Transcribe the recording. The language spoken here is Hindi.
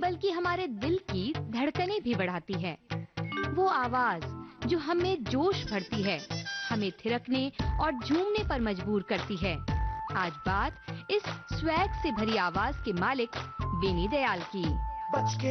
बल्कि हमारे दिल की धड़कनें भी बढ़ाती है। वो आवाज जो हमें जोश भरती है, हमें थिरकने और झूमने पर मजबूर करती है। आज बात इस स्वैग से भरी आवाज के मालिक बेनी दयाल की।